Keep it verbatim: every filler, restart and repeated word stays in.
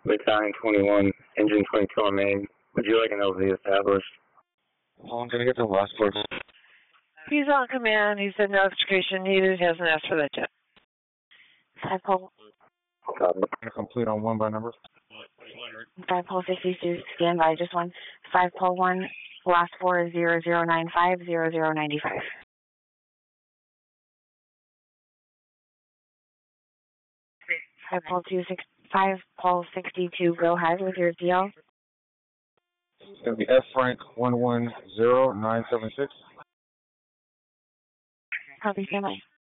Battalion twenty-one, Engine twenty-two on main. Would you like an L Z established? I'm going to get the last part. He's on command. He said no execution needed. He hasn't asked for that yet. Five pole. Copy. Complete on one by number. Five pole sixty-two, stand by. Just one. Five pole one, last four is zero zero nine five, zero zero ninety five. Five pole two six five pole sixty-two, go ahead with your D L. It's going to be F Frank one one zero nine seven six. Copy, stand by.